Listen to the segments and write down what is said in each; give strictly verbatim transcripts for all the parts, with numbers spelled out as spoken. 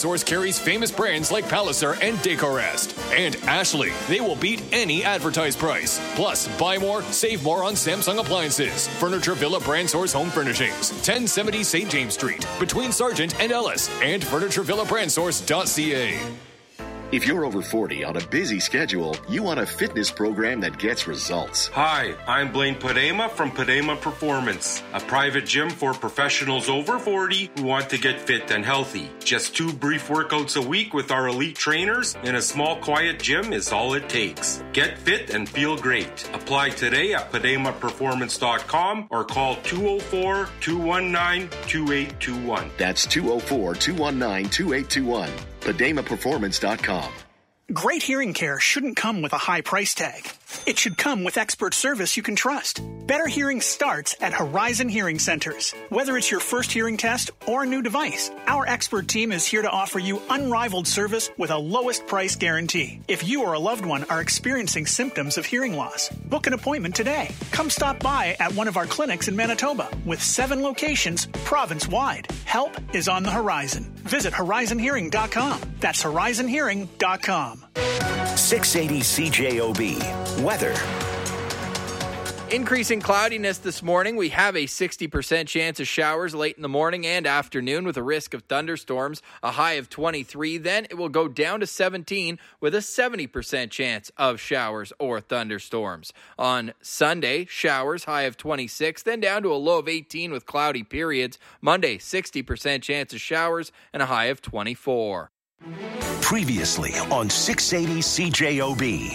Source carries famous brands like Palliser and Decorest. And Ashley, they will beat any advertised price. Plus, buy more, save more on Samsung appliances. Furniture Villa Brand Source Home Furnishings, ten seventy Saint James Street, between Sargent and Ellis, and furniture villa brand source dot c a. If you're over forty on a busy schedule, you want a fitness program that gets results. Hi, I'm Blaine Padema from Padema Performance, a private gym for professionals over forty who want to get fit and healthy. Just two brief workouts a week with our elite trainers in a small, quiet gym is all it takes. Get fit and feel great. Apply today at padema performance dot com or call two oh four, two one nine, two eight two one. That's two oh four, two one nine, two eight two one. padema performance dot com. Great hearing care shouldn't come with a high price tag. It should come with expert service you can trust. Better hearing starts at Horizon Hearing Centers. Whether it's your first hearing test or a new device, our expert team is here to offer you unrivaled service with a lowest price guarantee. If you or a loved one are experiencing symptoms of hearing loss, book an appointment today. Come stop by at one of our clinics in Manitoba with seven locations province-wide. Help is on the horizon. Visit horizon hearing dot com. That's horizon hearing dot com. six eighty C J O B. Weather. Increasing cloudiness this morning. We have a sixty percent chance of showers late in the morning and afternoon with a risk of thunderstorms, a high of twenty-three. Then it will go down to seventeen with a seventy percent chance of showers or thunderstorms. On Sunday, showers, high of twenty-six, then down to a low of eighteen with cloudy periods. Monday, sixty percent chance of showers and a high of twenty-four. Previously on six eighty C J O B.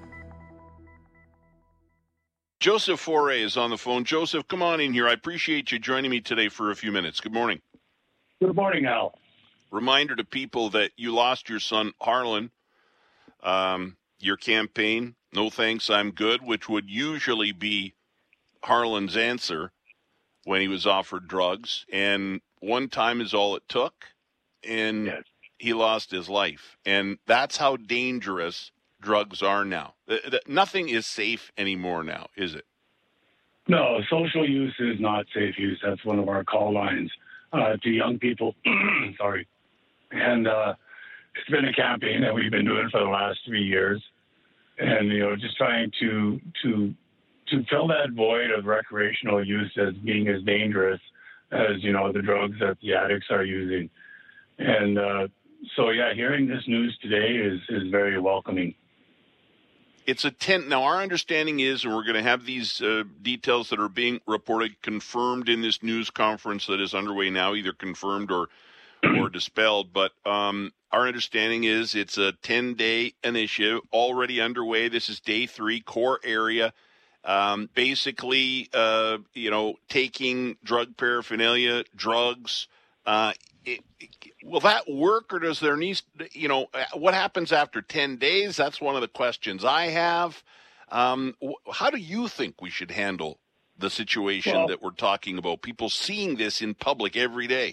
Joseph Foray is on the phone. Joseph, come on in here. I appreciate you joining me today for a few minutes. Good morning. Good morning, Al. Reminder to people that you lost your son, Harlan. Um, your campaign, No Thanks, I'm Good, which would usually be Harlan's answer when he was offered drugs. And one time is all it took, and yes. He lost his life. And that's how dangerous drugs are now. Nothing is safe anymore now, is it? No, social use is not safe use. That's one of our call lines uh, to young people. Sorry. And uh, it's been a campaign that we've been doing for the last three years. And, you know, just trying to to to fill that void of recreational use as being as dangerous as, you know, the drugs that the addicts are using. And uh, so, yeah, hearing this news today is, is very welcoming. It's a ten. Now, our understanding is, and we're going to have these uh, details that are being reported confirmed in this news conference that is underway now, either confirmed or or dispelled. But um, our understanding is it's a ten-day initiative already underway. This is day three, core area. Um, basically, uh, you know, taking drug paraphernalia, drugs. Uh, it, it, will that work, or does there need, you know, what happens after ten days? That's one of the questions I have. Um, how do you think we should handle the situation well, that we're talking about? People seeing this in public every day.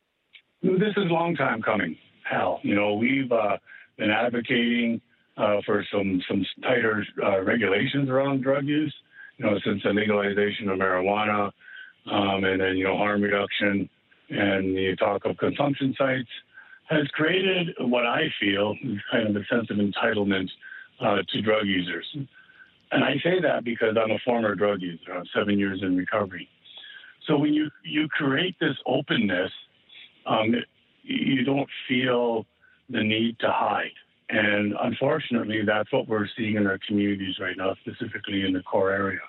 This is a long time coming, Hal. You know, we've uh, been advocating uh, for some some tighter uh, regulations around drug use. You know, since the legalization of marijuana, um, and then you know harm reduction. And the talk of consumption sites has created what I feel is kind of a sense of entitlement uh, to drug users. And I say that because I'm a former drug user. I'm seven years in recovery. So when you, you create this openness, um, you don't feel the need to hide. And unfortunately, that's what we're seeing in our communities right now, specifically in the core area.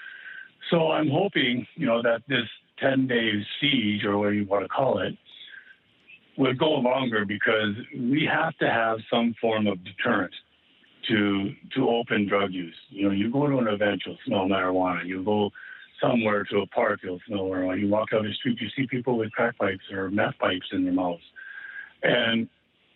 So I'm hoping, you know, that this ten-day siege, or whatever you want to call it, would go longer because we have to have some form of deterrent to to open drug use. You know, you go to an event, you'll smell marijuana. You go somewhere to a park, you'll smell marijuana. You walk down the street, you see people with crack pipes or meth pipes in their mouths. And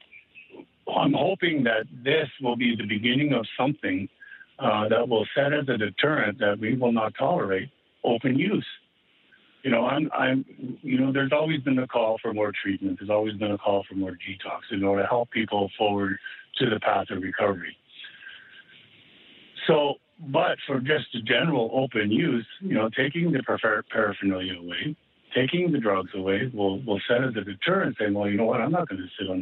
I'm hoping that this will be the beginning of something uh, that will set as a deterrent that we will not tolerate open use. You know, I'm, I'm, you know, there's always been a call for more treatment. There's always been a call for more detox, you know, to help people forward to the path of recovery. So, but for just a general open use, you know, taking the paraphernalia away, taking the drugs away will, will set as a deterrent saying, well, you know what, I'm not going to sit on